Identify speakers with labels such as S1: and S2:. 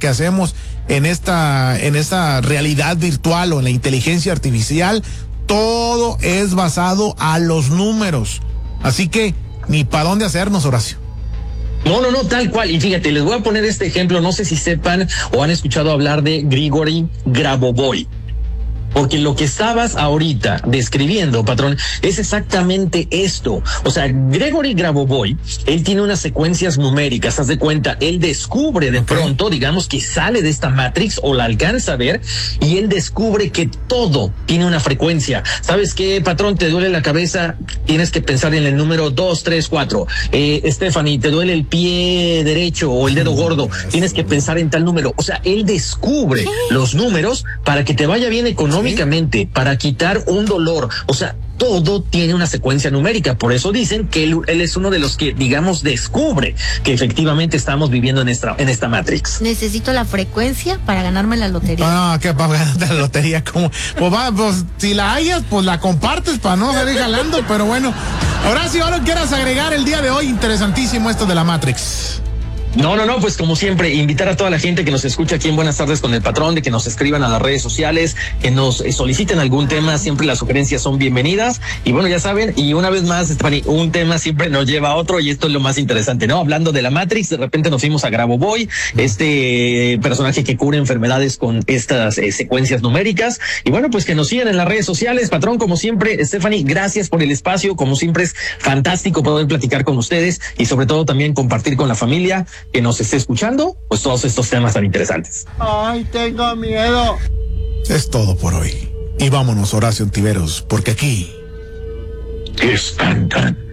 S1: que hacemos en esta realidad virtual o en la inteligencia artificial, todo es basado a los números. Así que ni para dónde hacernos, Horacio.
S2: No, tal cual. Y fíjate, les voy a poner este ejemplo. No sé si sepan o han escuchado hablar de Grigori Grabovoi. Porque lo que estabas ahorita describiendo, patrón, es exactamente esto. O sea, Grigori Grabovoi, él tiene unas secuencias numéricas, haz de cuenta, él descubre de pronto, digamos que sale de esta Matrix o la alcanza a ver, y él descubre que todo tiene una frecuencia. ¿Sabes qué, patrón? ¿Te duele la cabeza? Tienes que pensar en el número 2, 3, 4. Stephanie, ¿te duele el pie derecho o el dedo gordo? Tienes que pensar en tal número. O sea, él descubre los números para que te vaya bien económicamente, para quitar un dolor. O sea, todo tiene una secuencia numérica. Por eso dicen que él es uno de los que, digamos, descubre que efectivamente estamos viviendo en esta Matrix.
S3: Necesito la frecuencia para ganarme la lotería.
S1: Ah, que para ganarte la lotería, ¿cómo? Pues si la hayas, pues la compartes para no salir jalando, pero bueno. Horacio, ahora quieras agregar el día de hoy, interesantísimo esto de la Matrix.
S2: No, pues como siempre, invitar a toda la gente que nos escucha aquí en Buenas Tardes con el Patrón, de que nos escriban a las redes sociales, que nos soliciten algún tema, siempre las sugerencias son bienvenidas. Y bueno, ya saben, y una vez más, Stephanie, un tema siempre nos lleva a otro, y esto es lo más interesante, ¿no? Hablando de la Matrix, de repente nos fuimos a Grabovoi, este personaje que cura enfermedades con estas secuencias numéricas. Y bueno, pues que nos sigan en las redes sociales, Patrón, como siempre. Stephanie, gracias por el espacio, como siempre es fantástico poder platicar con ustedes y sobre todo también compartir con la familia que nos esté escuchando, pues todos estos temas tan interesantes.
S4: Ay, tengo miedo.
S1: Es todo por hoy. Y vámonos, Horacio Ontiveros, porque aquí
S2: espantan.